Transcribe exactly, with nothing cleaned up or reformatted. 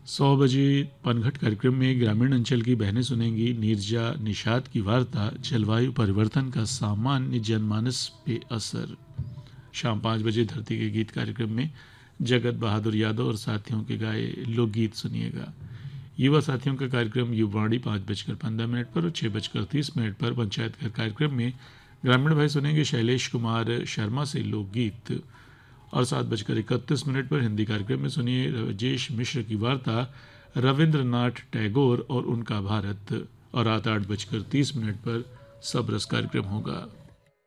सौ बजे पनघट कार्यक्रम में ग्रामीण अंचल की बहनें सुनेंगी नीरजा निषाद की वार्ता जलवायु परिवर्तन का सामान्य जनमानस पे असर। शाम पाँच बजे धरती के गीत कार्यक्रम में जगत बहादुर यादव और साथियों के गाए लोकगीत सुनिएगा। युवा साथियों का कार्यक्रम युवाणी पाँच बजकर पंद्रह मिनट पर और छः बजकर तीस मिनट पर पंचायत घर कार्यक्रम में ग्रामीण भाई सुनेंगे शैलेश कुमार शर्मा से लोकगीत। और सात बजकर इकतीस मिनट पर हिंदी कार्यक्रम में सुनिए राजेश मिश्र की वार्ता रविंद्रनाथ टैगोर और उनका भारत। और रात आठ बजकर तीस मिनट पर सब रस कार्यक्रम होगा।